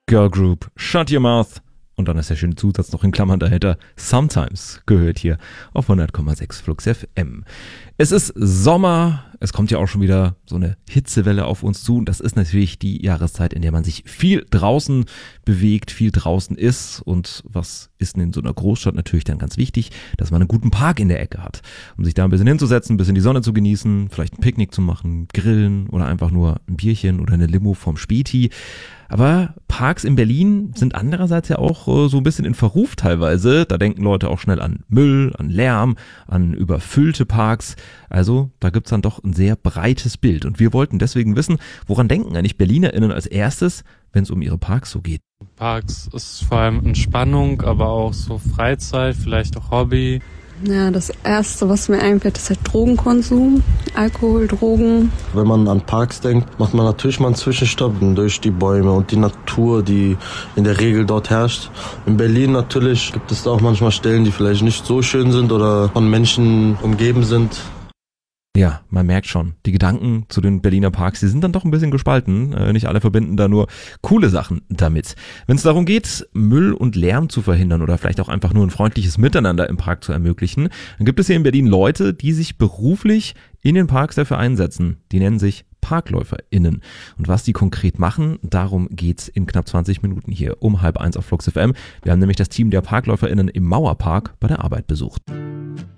Girl Group, Shut Your Mouth. Und dann ist der schöne Zusatz noch in Klammern dahinter. Sometimes gehört hier auf 100,6 Flux FM. Es ist Sommer, es kommt ja auch schon wieder so eine Hitzewelle auf uns zu. Und das ist natürlich die Jahreszeit, in der man sich viel draußen bewegt, viel draußen ist. Und was ist denn in so einer Großstadt natürlich dann ganz wichtig, dass man einen guten Park in der Ecke hat. Um sich da ein bisschen hinzusetzen, ein bisschen die Sonne zu genießen, vielleicht ein Picknick zu machen, grillen oder einfach nur ein Bierchen oder eine Limo vom Späti. Aber Parks in Berlin sind andererseits ja auch so ein bisschen in Verruf teilweise. Da denken Leute auch schnell an Müll, an Lärm, an überfüllte Parks. Also da gibt's dann doch ein sehr breites Bild. Und wir wollten deswegen wissen, woran denken eigentlich BerlinerInnen als erstes, wenn es um ihre Parks so geht? Parks ist vor allem Entspannung, aber auch so Freizeit, vielleicht auch Hobby. Ja, das Erste, was mir einfällt, ist halt Drogenkonsum, Alkohol, Drogen. Wenn man an Parks denkt, macht man natürlich mal einen Zwischenstopp durch die Bäume und die Natur, die in der Regel dort herrscht. In Berlin natürlich gibt es da auch manchmal Stellen, die vielleicht nicht so schön sind oder von Menschen umgeben sind. Ja, man merkt schon, die Gedanken zu den Berliner Parks, die sind dann doch ein bisschen gespalten. Nicht alle verbinden da nur coole Sachen damit. Wenn es darum geht, Müll und Lärm zu verhindern oder vielleicht auch einfach nur ein freundliches Miteinander im Park zu ermöglichen, dann gibt es hier in Berlin Leute, die sich beruflich in den Parks dafür einsetzen. Die nennen sich ParkläuferInnen. Und was die konkret machen, darum geht's in knapp 20 Minuten hier um 12:30 auf Flux FM. Wir haben nämlich das Team der ParkläuferInnen im Mauerpark bei der Arbeit besucht.